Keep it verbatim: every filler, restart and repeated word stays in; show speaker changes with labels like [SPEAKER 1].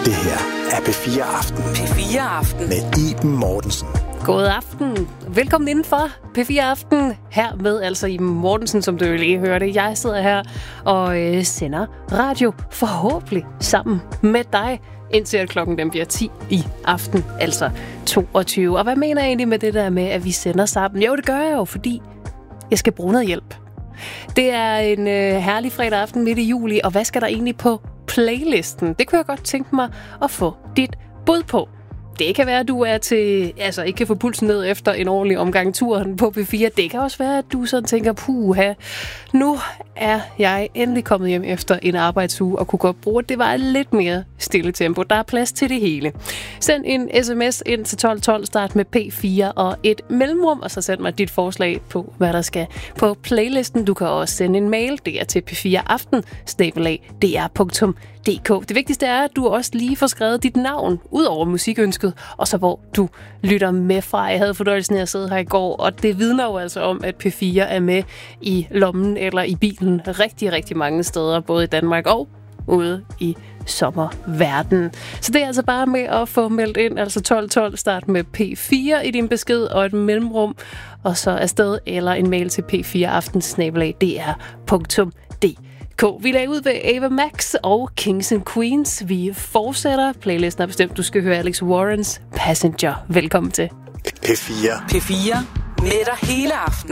[SPEAKER 1] Det her er P fire Aften.
[SPEAKER 2] P fire Aften.
[SPEAKER 1] Med Iben Mortensen.
[SPEAKER 3] God aften. Velkommen indenfor P fire Aften. Her med altså Iben Mortensen, som du jo lige hørte. Jeg sidder her og øh, sender radio forhåbentlig sammen med dig, indtil at klokken den bliver ti i aften, altså toogtyve. Og hvad mener jeg egentlig med det der med, at vi sender sammen? Jo, det gør jeg jo, fordi jeg skal bruge noget hjælp. Det er en øh, herlig fredag aften midt i juli, og hvad skal der egentlig på playlisten? Det kunne jeg godt tænke mig at få dit bud på. Det kan være, at du er til, altså ikke kan få pulsen ned efter en ordentlig omgang turen på P fire. Det kan også være, at du sådan tænker, puha, nu er jeg endelig kommet hjem efter en arbejdsuge og kunne godt bruge, at det var lidt mere stille tempo. Der er plads til det hele. Send en sms ind til tolv tolv, start med P fire og et mellemrum, og så send mig dit forslag på, hvad der skal på playlisten. Du kan også sende en mail, det er til p fire aften bindestreg d r punktum d k. Det vigtigste er, at du også lige får skrevet dit navn ud over musikønsket, og så hvor du lytter med fra. Jeg havde fornøjelsen af at sidde her i går, og det vidner jo altså om, at P fire er med i lommen eller i bilen rigtig, rigtig mange steder, både i Danmark og ude i sommerverden. Så det er altså bare med at få meldt ind, altså tolv tolv, start med P fire i din besked og et mellemrum, og så afsted eller en mail til p fire aften bindestreg d r punktum d k. Vi lagde ud ved Ava Max og Kings and Queens. Vi fortsætter. Playlisten er bestemt. Du skal høre Alex Warrens Passenger. Velkommen til
[SPEAKER 1] P fire.
[SPEAKER 2] P fire med dig hele aften.